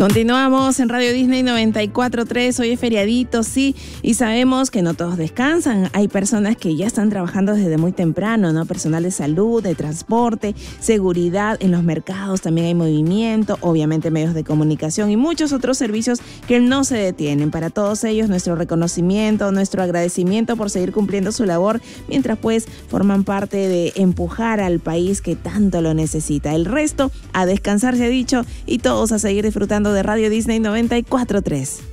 Continuamos en Radio Disney 94.3, hoy es feriadito, sí, y sabemos que no todos descansan. Hay personas que ya están trabajando desde muy temprano, ¿no? Personal de salud, de transporte, seguridad, en los mercados también hay movimiento, obviamente medios de comunicación y muchos otros servicios que no se detienen. Para todos ellos, nuestro reconocimiento, nuestro agradecimiento por seguir cumpliendo su labor, mientras pues forman parte de empujar al país que tanto lo necesita. El resto, a descansar se ha dicho, y todos a seguir disfrutando de Radio Disney 94.3.